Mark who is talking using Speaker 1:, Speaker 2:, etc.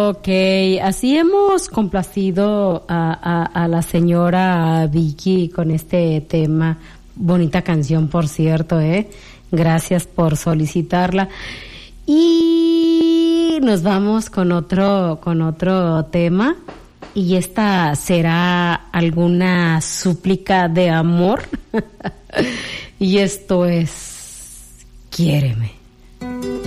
Speaker 1: Ok, así hemos complacido a la señora Vicky con este tema. Bonita canción, por cierto, Gracias por solicitarla. Y nos vamos con otro tema. Y esta será alguna súplica de amor. Y esto es Quiéreme.